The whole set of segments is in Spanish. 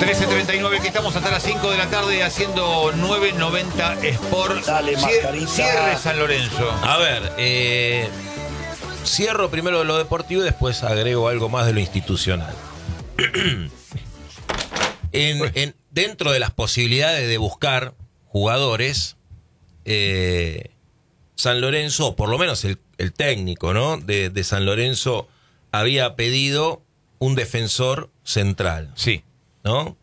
13:39, que estamos hasta las 5 de la tarde haciendo 990 Sport. Dale, mascarita. Cierre San Lorenzo. A ver, cierro primero lo deportivo y después agrego algo más de lo institucional. Dentro de las posibilidades de buscar jugadores, San Lorenzo, o por lo menos el técnico, ¿no? de San Lorenzo había pedido un defensor central. Sí. ¿No?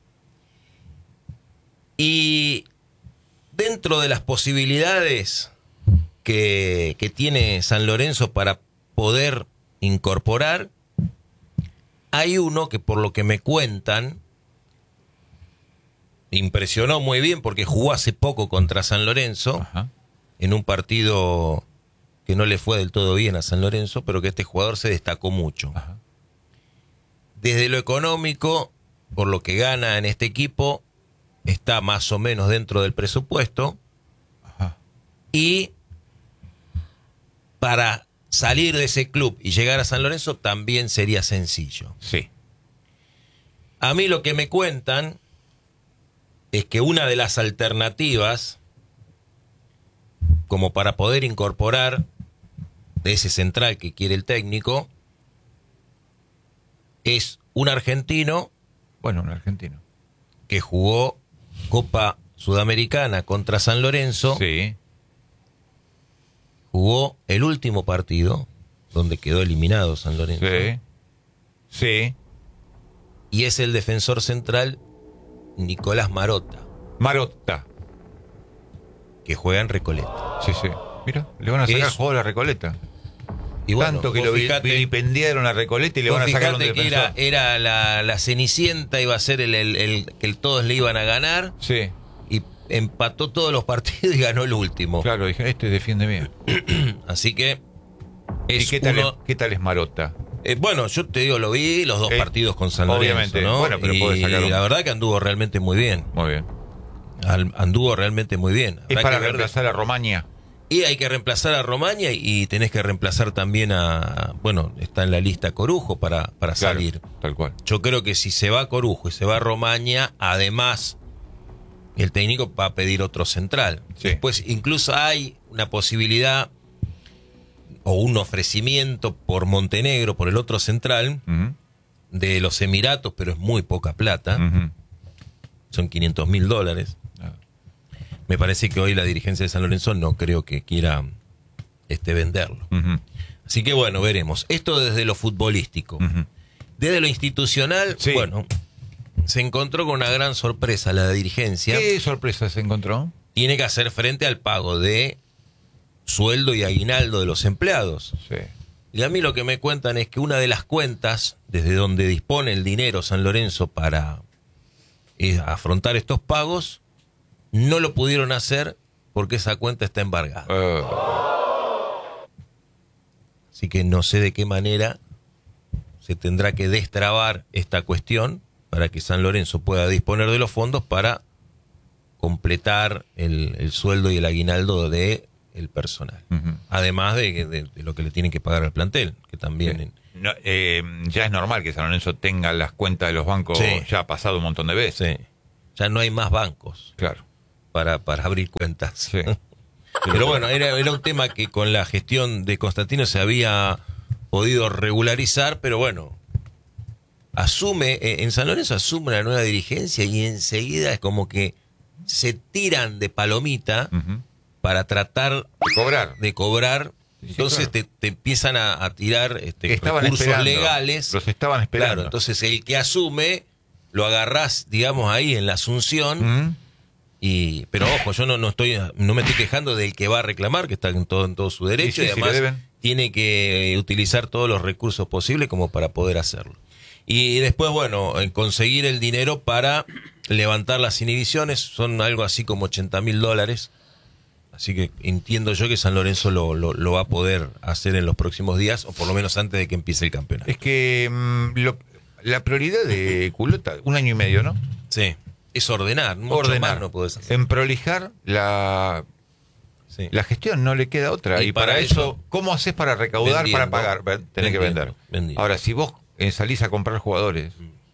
Y dentro de las posibilidades que tiene San Lorenzo para poder incorporar, hay uno que, por lo que me cuentan, impresionó muy bien porque jugó hace poco contra San Lorenzo. Ajá. En un partido que no le fue del todo bien a San Lorenzo, pero que este jugador se destacó mucho. Ajá. Desde lo económico, por lo que gana en este equipo, está más o menos dentro del presupuesto. Ajá. Y para salir de ese club y llegar a San Lorenzo también sería sencillo. Sí. A mí lo que me cuentan es que una de las alternativas, como para poder incorporar ese central que quiere el técnico, es un argentino. Bueno, un argentino. Que jugó Copa Sudamericana contra San Lorenzo. Sí. Jugó el último partido, donde quedó eliminado San Lorenzo. Sí. Sí. Y es el defensor central Nicolás Marotta, Marotta. que juega en Recoleta. Sí, sí. Mira, le van a sacar Es- juego a la Recoleta. Y bueno, Tanto que vos lo fijate- vilipendiaron a Recoleta y le vos van a sacar un fijate que defensor. era la Cenicienta, iba a ser el que todos le iban a ganar, Sí, y empató todos los partidos y ganó el último. claro, dije, este defiende bien. Así que ¿Y es qué tal, uno... qué tal es Marotta? Bueno, yo te digo, lo vi los dos partidos con San obviamente, Lorenzo, ¿no? bueno, pero puede sacar y un- la verdad que anduvo realmente muy bien. Muy bien. Anduvo realmente muy bien. Es Habrá para que ver- reemplazar a Romaña. Y hay que reemplazar a Romaña y tenés que reemplazar también a... Bueno, está en la lista Corujo para Claro, salir. tal cual. Yo creo que si se va Corujo y se va Romaña, además el técnico va a pedir otro central. Sí. Después incluso hay una posibilidad o un ofrecimiento por Montenegro, por el otro central Ujú, de los Emiratos, pero es muy poca plata. ujú. Son $500.000. Ah, Me parece que hoy la dirigencia de San Lorenzo no creo que quiera venderlo. ujú, Así que bueno, veremos. Esto desde lo futbolístico. ujú. Desde lo institucional, Sí. bueno, se encontró con una gran sorpresa la dirigencia. ¿Qué sorpresa se encontró? Tiene que hacer frente al pago de sueldo y aguinaldo de los empleados. Sí. Y a mí lo que me cuentan es que una de las cuentas desde donde dispone el dinero San Lorenzo para afrontar estos pagos, no lo pudieron hacer porque esa cuenta está embargada. Así que no sé de qué manera se tendrá que destrabar esta cuestión para que San Lorenzo pueda disponer de los fondos para completar el sueldo y el aguinaldo de el personal. Ujú. Además de lo que le tienen que pagar al plantel, que también... Sí. No, ya es normal que San Lorenzo tenga las cuentas de los bancos Sí. ya ha pasado un montón de veces. Sí, ya no hay más bancos Claro. para abrir cuentas. Sí. Pero bueno, era un tema que con la gestión de Constantino se había podido regularizar, pero bueno, en San Lorenzo asume una nueva dirigencia y enseguida es como que se tiran de palomita Ujú. para tratar Cobrar. de cobrar. Sí, Entonces claro. te empiezan a tirar Estaban recursos esperando. legales. Los estaban esperando. Claro, entonces el que asume lo agarrás, digamos, ahí en la Asunción. Ujú. Pero ojo, yo no me estoy quejando del que va a reclamar, que está en todo su derecho, Y y sí, sí, además le deben. tiene que utilizar todos los recursos posibles como para poder hacerlo. Y después, bueno, conseguir el dinero para levantar las inhibiciones, son algo así como $80.000. Así que entiendo yo que San Lorenzo lo va a poder hacer en los próximos días, o por lo menos antes de que empiece el campeonato. Es que la prioridad de Culota, 1 año y medio, ¿no? Sí, es ordenar, mucho más no podés hacer. En prolijar la Sí. gestión, no le queda otra. Y Y para para eso, eso, ¿cómo haces para recaudar, vendiendo. para pagar? Tenés que vender. Vendiendo. Ahora, si vos salís a comprar jugadores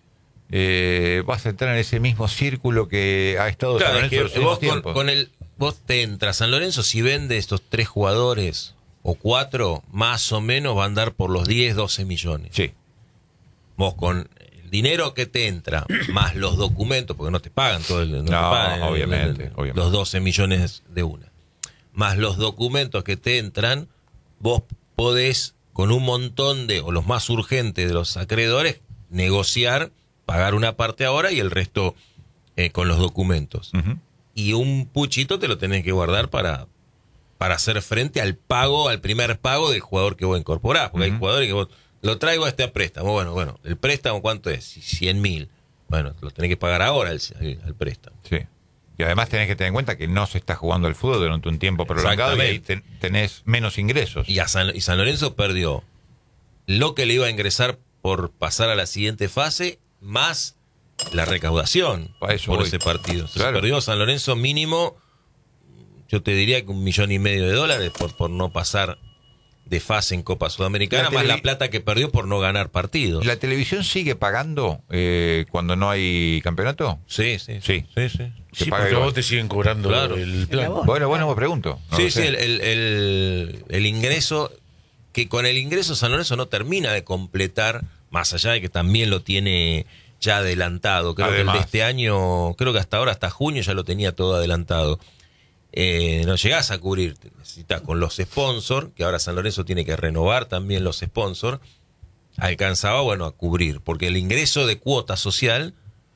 vas a entrar en ese mismo círculo que ha estado Claro, San es que Lorenzo en los vos últimos tiempos. vos te entras. San Lorenzo, si vende estos 3 jugadores o 4, más o menos va a andar por los 10, 12 millones. Sí. Vos con el dinero que te entra, más los documentos, porque no te pagan todo el... te pagan obviamente. Los 12 millones de una. Más los documentos que te entran, vos podés, con un montón de, o los más urgentes de los acreedores, negociar, pagar una parte ahora y el resto con los documentos. Ujú. Y un puchito te lo tenés que guardar para hacer frente al pago, al primer pago del jugador que vos incorporás. Porque hay jugadores que vos, lo traigo a este préstamo. Bueno, ¿el préstamo cuánto es? 100.000. Bueno, lo tenés que pagar ahora al préstamo. Sí. Y además tenés que tener en cuenta que no se está jugando al fútbol durante un tiempo prolongado y ahí tenés menos ingresos. Y San Lorenzo perdió lo que le iba a ingresar por pasar a la siguiente fase, más la recaudación A eso por voy. ese partido. Se Claro. perdió San Lorenzo mínimo, yo te diría que $1,500,000 por no pasar de fase en Copa Sudamericana, más la plata que perdió por no ganar partidos. ¿La televisión sigue pagando cuando no hay campeonato? Sí. Sí. Sí. Se Sí, paga porque igual. vos te siguen cobrando Claro. el plan. Bueno, me pregunto. No Sí, lo sé. el ingreso, que con el ingreso San Lorenzo no termina de completar, más allá de que también lo tiene ya adelantado. Creo Además. que el de este año, creo que hasta ahora, hasta junio, ya lo tenía todo adelantado. No llegás a cubrir, necesitas con los sponsors, que ahora San Lorenzo tiene que renovar también los sponsors, alcanzaba, a cubrir, porque el ingreso de cuota social,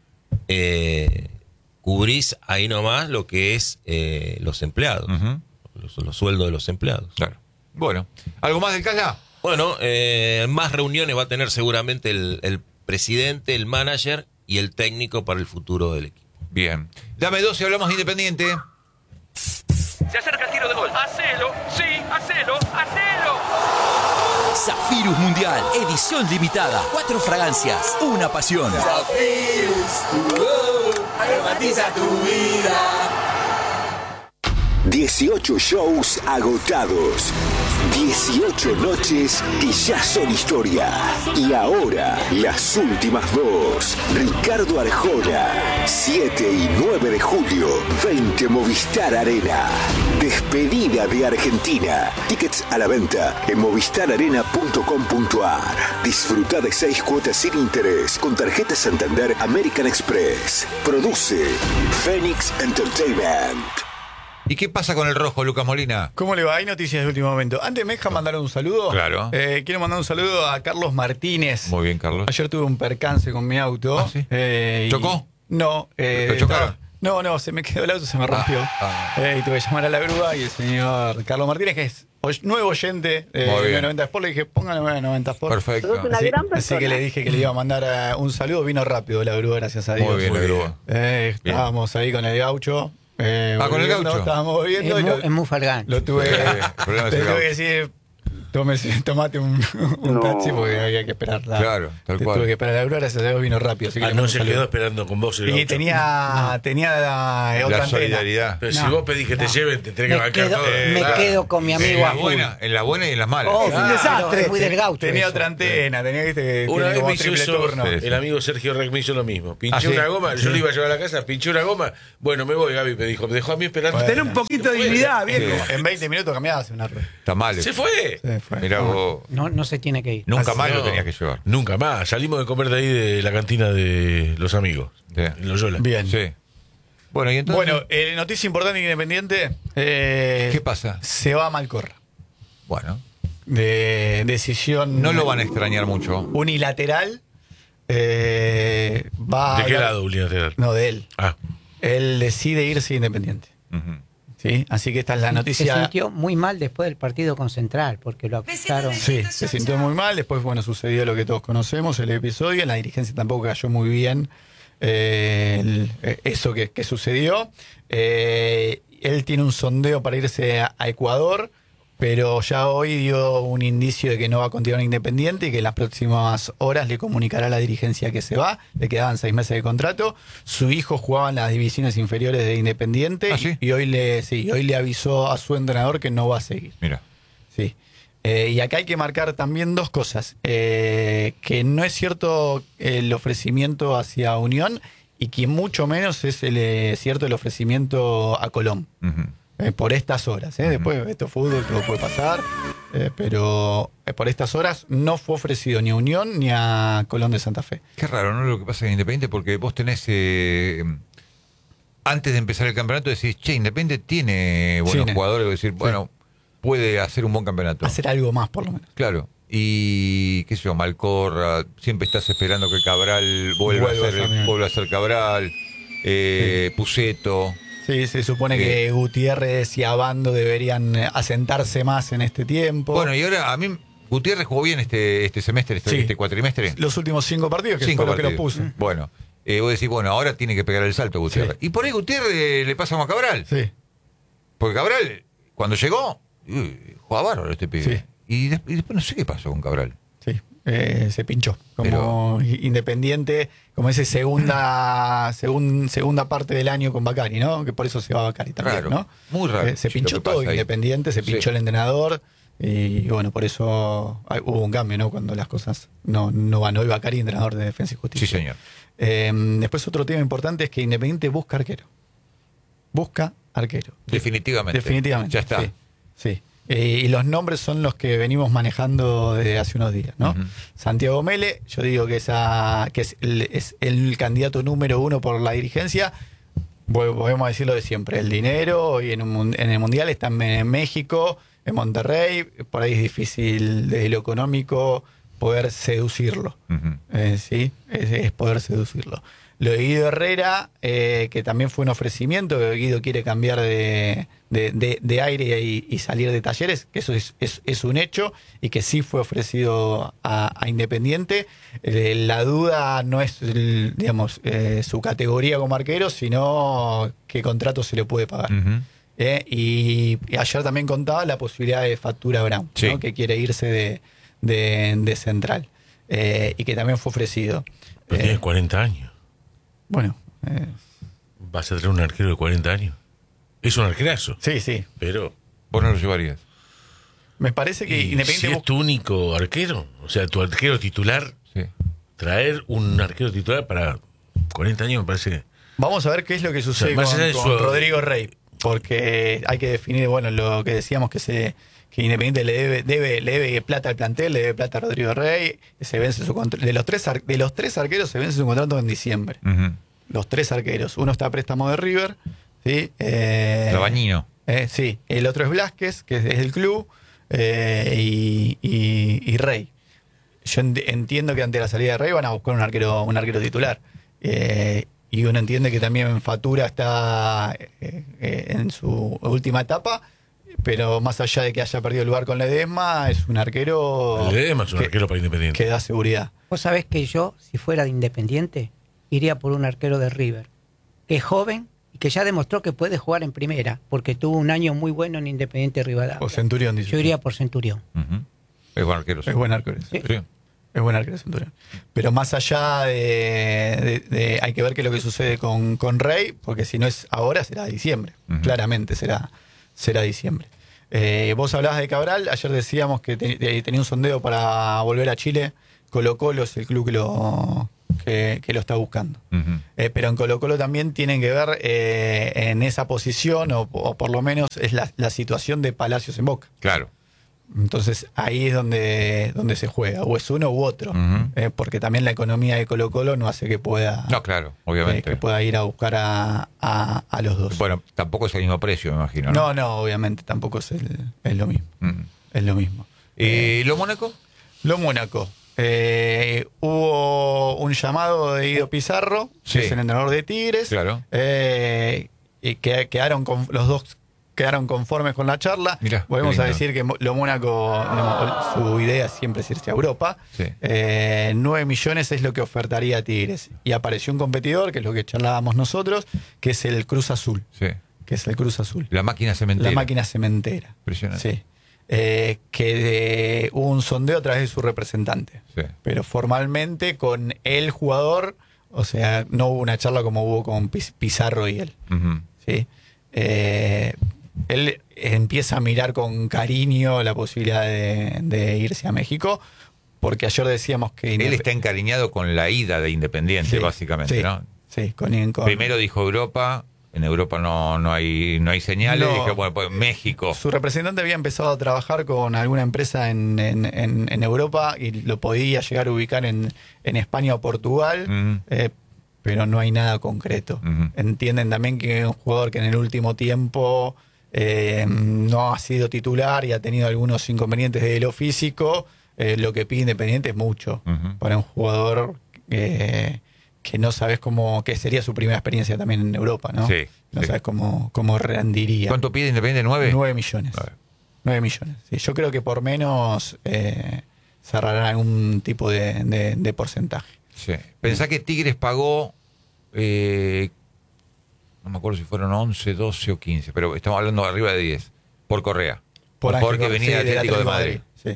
cubrís ahí nomás lo que es los empleados, Ujú. los sueldos de los empleados. Claro. Bueno, ¿algo más del Calla? Bueno, más reuniones va a tener seguramente el presidente, el manager y el técnico para el futuro del equipo. Bien. Dame 2 y hablamos de Independiente. Se acerca el tiro de gol. Hacelo, sí, hacelo, hacelo. Zafirus Mundial, edición limitada. 4 fragancias, una pasión. Aromatiza tu vida. 18 shows agotados. 18 noches que ya son historia. Y ahora, las últimas 2. Ricardo Arjona. 7 y 9 de julio, 20 Movistar Arena. Despedida de Argentina. Tickets a la venta en movistararena.com.ar. Disfruta de 6 cuotas sin interés con tarjeta Santander American Express. Produce Phoenix Entertainment. ¿Y qué pasa con el rojo, Lucas Molina? ¿Cómo le va? Hay noticias de último momento. Antes me deja mandar un saludo. Claro. Quiero mandar un saludo a Carlos Martínez. Muy bien, Carlos. Ayer tuve un percance con mi auto. ¿Ah, sí? Y- ¿Chocó? No. ¿Te chocaron? estaba- No, se me quedó el auto, se me rompió. Y tuve que llamar a la grúa y el señor Carlos Martínez, que es nuevo oyente Muy de bien. 90 Sport, le dije, póngale 90 Sport. Perfecto. Así que le dije que le iba a mandar un saludo. Vino rápido la grúa, gracias a Dios. Muy bien, la grúa. Estábamos ahí con el gaucho. ¿Con el volviendo, gaucho? Estábamos viendo. Es muy falgán. Lo tuve, problema es te el tuve gaucho. que decir, tomate un taxi porque había que esperar. Claro, tal cual. Tuve que esperar la grúa, gracias a Dios vino rápido. Así que le mando no un se saludo. quedó esperando con vos el Y gaucho. tenía otra La antena. solidaridad. Pero si No, vos pedís que te no. lleven, te tenés que Me bancar quedo, todo. me Claro. quedo con mi amigo En a las full. buenas y en las malas. Oh, un desastre. Es muy del gaucho. Tenía eso. otra antena, tenía que Una vez como me hizo triple eso, turno. Sí. el amigo Sergio Rec me hizo lo mismo. Pinché ¿Ah, sí? una goma, yo lo iba a llevar a la casa, pinché una goma. Bueno, me voy, Gaby, me dijo. Me dejó a mí esperando. Bueno. Tené un poquito de dignidad, viejo. En 20 minutos cambiabas una rueda. Está mal. Se fue. Se fue. Mirá vos. No se tiene que ir. Nunca más No, lo tenías que llevar. Nunca más. Salimos de comer de ahí de la cantina de los amigos. Sí. En Loyola. Bien. Sí. Bueno, y entonces. Bueno, noticia importante e Independiente. ¿Qué pasa? Se va a Malcorra. Bueno, De decisión no lo van a extrañar mucho. unilateral. Va ¿De qué a- lado, Ulianateral? No, de él. Ah, Él decide irse Independiente. Ujú. ¿Sí? Así que esta es la Se noticia. sintió muy mal después del partido con Central, porque lo acusaron. Sí, se sintió muy mal. Después, bueno, sucedió lo que todos conocemos, el episodio. En la dirigencia tampoco cayó muy bien eso que sucedió. Él tiene un sondeo para irse a Ecuador, pero ya hoy dio un indicio de que no va a continuar en Independiente y que en las próximas horas le comunicará a la dirigencia que se va. Le quedaban 6 meses de contrato. Su hijo jugaba en las divisiones inferiores de Independiente ¿Ah, sí? y hoy le avisó a su entrenador que no va a seguir. Mira. Sí. Y acá hay que marcar también dos cosas. Que no es cierto el ofrecimiento hacia Unión y que mucho menos es cierto el ofrecimiento a Colón. Por estas horas. Después esto es fútbol, todo puede pasar. Pero por estas horas no fue ofrecido ni a Unión ni a Colón de Santa Fe. Qué raro, ¿no? Lo que pasa en Independiente, porque vos tenés... antes de empezar el campeonato decís, che, Independiente tiene buenos jugadores, decir, bueno, puede hacer un buen campeonato. Hacer algo más, por lo menos. Claro. Y, qué sé yo, Malcorra, siempre estás esperando que Cabral vuelva a ser Cabral, Puceto. Sí, se supone que Gutiérrez y Abando deberían asentarse más en este tiempo. Bueno, y ahora a mí Gutiérrez jugó bien este semestre, este cuatrimestre. Los últimos 5 partidos, que fue lo que lo puso. Bueno, vos decís, bueno, ahora tiene que pegar el salto Gutiérrez. Y por ahí Gutiérrez le pasa a Cabral. Sí. Porque Cabral, cuando llegó, jugaba bárbaro este pibe. Sí. Y después no sé qué pasó con Cabral. Sí, se pinchó. Como Independiente, como ese segunda parte del año con Bacari, ¿no? Que por eso se va Bacari también, raro, ¿no? Muy raro. Se pinchó todo Independiente, se pinchó el entrenador. Y bueno, por eso hubo un cambio, ¿no? Cuando las cosas no van. Hoy Bacari, entrenador de Defensa y Justicia. Sí, señor. Después otro tema importante es que Independiente busca arquero. Definitivamente. Ya está. Sí. Y los nombres son los que venimos manejando desde hace unos días, ¿no? Santiago Mele, yo digo que es el candidato número 1 por la dirigencia. Podemos decirlo de siempre. El dinero, y en el Mundial están en México, en Monterrey. Por ahí es difícil desde lo económico poder seducirlo. ¿Sí? Es poder seducirlo. Lo de Guido Herrera, que también fue un ofrecimiento, que Guido quiere cambiar de aire y salir de Talleres, que eso es un hecho, y que sí fue ofrecido a Independiente. La duda no es, su categoría como arquero, sino qué contrato se le puede pagar. Y ayer también contaba la posibilidad de Factura Brown, ¿no? Que quiere irse de Central, y que también fue ofrecido. Pero tiene 40 años. Bueno. ¿Vas a traer un arquero de 40 años? Es un arquerazo. Sí. Pero vos no lo llevarías. Me parece que Independiente... Si es tu único arquero, o sea, tu arquero titular, traer un arquero titular para 40 años me parece que... Vamos a ver qué es lo que sucede con Rodrigo Rey. Porque hay que definir, bueno, lo que decíamos que Independiente le debe plata al plantel, le debe plata a Rodrigo Rey, se vence su contrato. De los tres arqueros se vence su contrato en diciembre. Los 3 arqueros. Uno está a préstamo de River, ¿sí? Labañino. Sí. El otro es Blasquez, que es del club, y Rey. Yo entiendo que ante la salida de Rey van a buscar un arquero titular. Y uno entiende que también Fatura está en su última etapa. Pero más allá de que haya perdido el lugar con Ledesma, es un arquero... Ledesma es un arquero para Independiente. Que da seguridad. Vos sabés que yo, si fuera de Independiente, iría por un arquero de River, que es joven y que ya demostró que puede jugar en primera, porque tuvo un año muy bueno en Independiente Rivadavia. O Centurión, dice. Yo iría por Centurión. Es buen arquero. Es buen arquero. Sí. Es buen arquero Centurión. Pero más allá de hay que ver qué es lo que sucede con Rey, porque si no es ahora, será diciembre. Claramente será diciembre. Vos hablabas de Cabral, ayer decíamos que tenía un sondeo para volver a Chile. Colo-Colo es el club que lo está buscando. Pero en Colo-Colo también tienen que ver en esa posición, o por lo menos es la situación de Palacios en Boca. Claro. Entonces ahí es donde se juega, o es uno u otro, porque también la economía de Colo-Colo no hace que pueda... No, claro, obviamente. Que pueda ir a buscar a los dos. Bueno, tampoco es el mismo precio, me imagino, ¿no? No, obviamente, tampoco es lo mismo. Es lo mismo. ¿Lo Mónaco? Lo Mónaco. Hubo un llamado de Guido Pizarro, que es el entrenador de Tigres. Claro. Y que los dos quedaron conformes con la charla. Mirá, volvemos a decir que lo Mónaco, su idea siempre es irse a Europa. 9 millones es lo que ofertaría a Tigres. Y apareció un competidor, que es lo que charlábamos nosotros, que es el Cruz Azul. Que es el Cruz Azul. La máquina cementera. Impresionante. Sí. Que hubo un sondeo a través de su representante. Pero formalmente con el jugador, o sea, no hubo una charla como hubo con Pizarro y él. ¿Sí? él empieza a mirar con cariño la posibilidad de irse a México, porque ayer decíamos que... Él está encariñado con la ida de Independiente, Sí, básicamente, sí, ¿no? Sí, con Primero dijo Europa, en Europa no hay señales, No. dije, bueno, pues México. Su representante había empezado a trabajar con alguna empresa en Europa y lo podía llegar a ubicar en España o Portugal, pero no hay nada concreto. Entienden también que es un jugador que en el último tiempo no ha sido titular y ha tenido algunos inconvenientes de lo físico. Lo que pide Independiente es mucho para un jugador que no sabes que sería su primera experiencia también en Europa, ¿no? Sí, no sí. sabes cómo rendiría. ¿Cuánto pide Independiente? ¿9? 9 millones. 9 millones. Sí, yo creo que por menos cerrarán algún tipo de porcentaje. Sí. Pensá que Tigres pagó, no me acuerdo si fueron 11, 12 o 15, pero estamos hablando de arriba de 10, por Correa. Porque venía del Atlético de Madrid. Sí.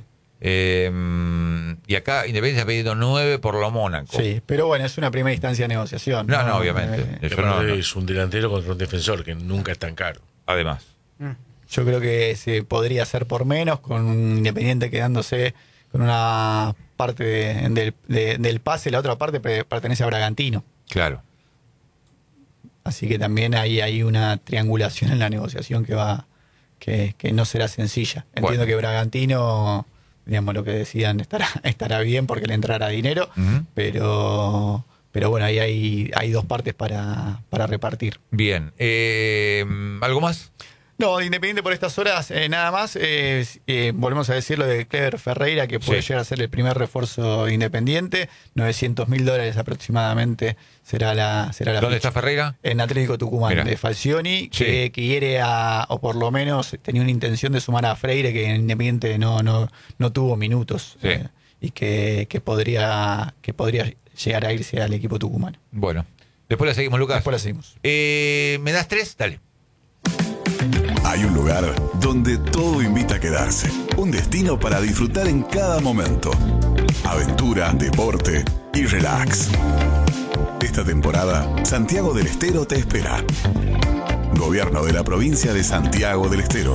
Y acá Independiente ha pedido 9 por lo Mónaco. Sí, pero bueno, es una primera instancia de negociación. No, obviamente. Eso no. Es un delantero contra un defensor que nunca es tan caro. Además. Yo creo que se podría hacer por menos, con un Independiente quedándose con una parte del pase, la otra parte pertenece a Bragantino. Claro. Así que también ahí hay una triangulación en la negociación que no será sencilla. Entiendo que Bragantino, digamos, lo que decían estará bien porque le entrará dinero, pero bueno, ahí hay dos partes para repartir. Bien. ¿Algo más? No, de Independiente por estas horas, nada más. Volvemos a decir lo de Clever Ferreira, que puede llegar a ser el primer refuerzo de Independiente. $900.000 aproximadamente será la ¿Dónde ficha. está Ferreira? En Atlético Tucumán, Mirá. de Falcioni, Sí. que quiere o por lo menos tenía una intención de sumar a Freire, que en Independiente no tuvo minutos. Sí. Y que podría llegar a irse al equipo tucumano. Bueno. Después la seguimos, Lucas. Después la seguimos. ¿Me das 3? Dale. Hay un lugar donde todo invita a quedarse. Un destino para disfrutar en cada momento. Aventura, deporte y relax. Esta temporada, Santiago del Estero te espera. Gobierno de la provincia de Santiago del Estero.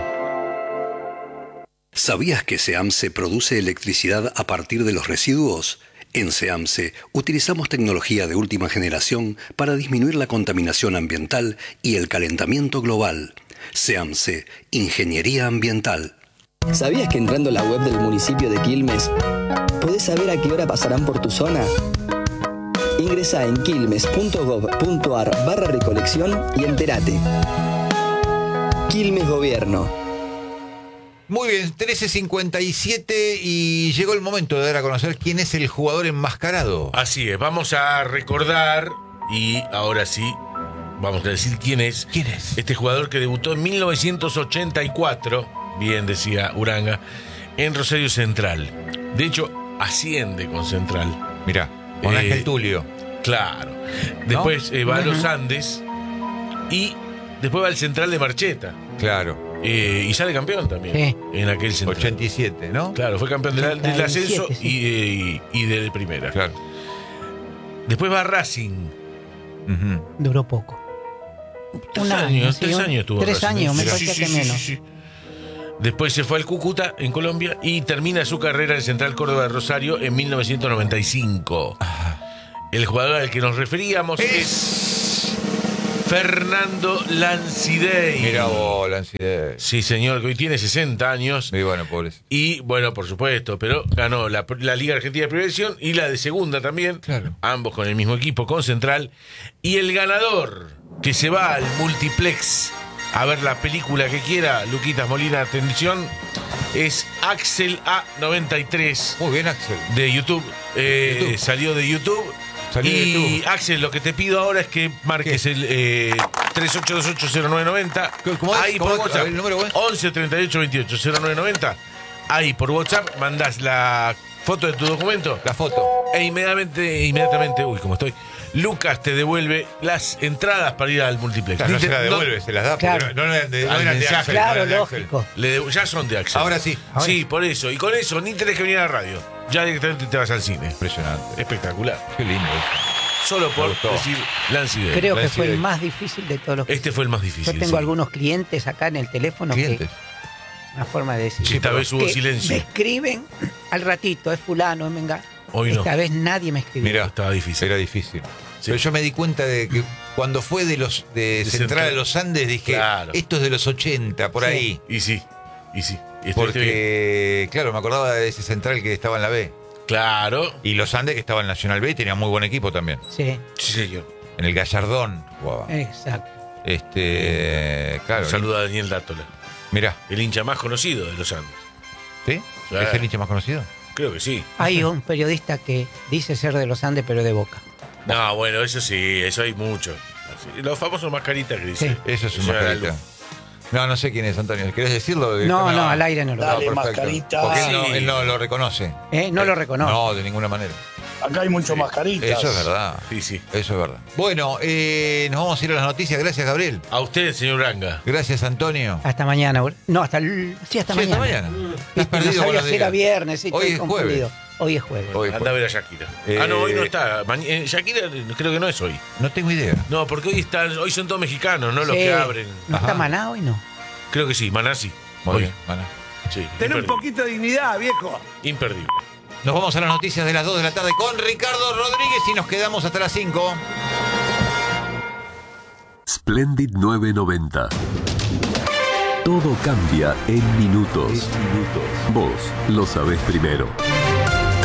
¿Sabías que SEAMSE produce electricidad a partir de los residuos? En SEAMSE utilizamos tecnología de última generación para disminuir la contaminación ambiental y el calentamiento global. SEAMSE, Ingeniería Ambiental. ¿Sabías que entrando a la web del municipio de Quilmes podés saber a qué hora pasarán por tu zona? Ingresá en quilmes.gov.ar/recolección y entérate. Quilmes Gobierno. Muy bien, 13:57 y llegó el momento de dar a conocer quién es el jugador enmascarado. Así es, vamos a recordar y ahora sí vamos a decir quién es. ¿Quién es? Este jugador que debutó en 1984, bien decía Uranga, en Rosario Central. De hecho, asciende con Central. Mirá, con Ángel Tulio. Claro. Después va a los Andes y después va al Central de Marcheta. Claro. Y sale campeón también en aquel Central. 87, ¿no? Claro, fue campeón del ascenso y de primera. Claro. Después va a Racing. Duró poco. 3 años tuvo 3 Racing. años, me Sí, parece que menos. sí. Después se fue al Cúcuta, en Colombia, y termina su carrera en Central Córdoba de Rosario en 1995. El jugador al que nos referíamos es Fernando Lancidey. Mira vos, Lancidey. Sí, señor, que hoy tiene 60 años. Y bueno, pobres. Y bueno, por supuesto, pero ganó la Liga Argentina de Primera División y la de Segunda también. Claro. Ambos con el mismo equipo, con Central. Y el ganador, que se va al multiplex a ver la película que quiera, Luquitas Molina, atención, es Axel A93. Muy bien, Axel. De YouTube. Salió de YouTube. Y Axel, lo que te pido ahora es que marques el 38280990. ¿Cómo es? Ahí por WhatsApp. El número, 11 38 28 0990. Ahí por WhatsApp mandás la foto de tu documento. La foto. E inmediatamente, uy, como estoy, Lucas te devuelve las entradas para ir al multiplex. Claro, no se las devuelve, se las da. Claro. Pero no eran de Axel. Claro, no eran de Axel. lógico. Ya son de Axel. Ahora sí. Sí, por eso. Y con eso ni tenés que venir a la radio. Ya directamente te vas al cine. Impresionante. Espectacular. Qué lindo. solo por decir Lanside. Creo que fue el más difícil de todos los que... Este fue el más difícil. Yo tengo algunos clientes acá en el teléfono que... Una forma de decir. Sí, esta vez hubo silencio. Me escriben al ratito, es fulano, es menga. Hoy no. Esta vez nadie me escribió. Mira, estaba difícil. Era difícil. Sí. Pero yo me di cuenta de que cuando fue de Central a los Andes dije, esto es de los 80, por ahí. Y sí. Porque, claro, me acordaba de ese Central que estaba en la B. Claro. Y los Andes que estaba en Nacional B y tenía muy buen equipo también. Sí. Sí, señor. En el Gallardón jugaba. Exacto. Claro. Saluda a Daniel Dátola. Mirá. El hincha más conocido de los Andes. ¿Sí? ¿Es el hincha más conocido? Creo que sí. Hay un periodista que dice ser de los Andes, pero de Boca. No, bueno, eso sí, eso hay mucho. Los famosos mascaritas que dicen. Sí. Eso es un mascarita. No sé quién es, Antonio. ¿Querés decirlo? No, al aire no lo Dale, mascarita. Porque él no lo reconoce. No lo reconoce. No, de ninguna manera. Acá hay muchos mascaritas. Eso es verdad. Sí. Eso es verdad. Bueno, nos vamos a ir a las noticias. Gracias, Gabriel. A usted, señor Ranga. Gracias, Antonio. Hasta mañana. No, hasta mañana. Hasta mañana. Estás perdido. No sabía si era viernes. Sí, hoy es jueves. Hoy es jueves. Anda a ver a Shakira. No, hoy no está. Shakira creo que no es hoy. No tengo idea. No, porque hoy son todos mexicanos, ¿no? Los que abren. ¿No está Maná hoy, no? Creo que sí, Maná sí. Muy bien, Maná. Sí. Ten un poquito de dignidad, viejo. Imperdible. Nos vamos a las noticias de las 2 de la tarde con Ricardo Rodríguez y nos quedamos hasta las 5. Splendid 990. Todo cambia en minutos. Vos lo sabés primero.